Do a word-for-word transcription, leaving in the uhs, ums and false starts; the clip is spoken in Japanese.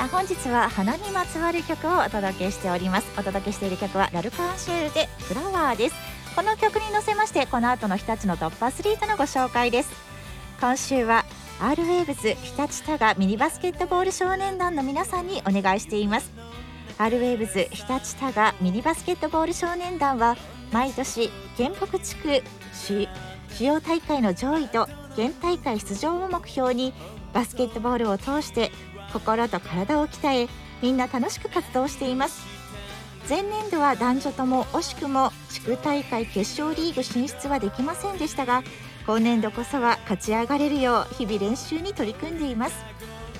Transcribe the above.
さあ本日は花にまつわる曲をお届けしております。お届けしている曲はラルクアンシェルでフラワーです。この曲に乗せましてこの後の日立のトップアスリートのご紹介です。今週は アールウェーブズ日立多賀ミニバスケットボール少年団の皆さんにお願いしています。 アールウェーブズ日立多賀ミニバスケットボール少年団は毎年県北地区主要大会の上位と県大会出場を目標にバスケットボールを通して心と体を鍛え、みんな楽しく活動しています。前年度は男女とも惜しくも地区大会決勝リーグ進出はできませんでしたが、今年度こそは勝ち上がれるよう日々練習に取り組んでいます。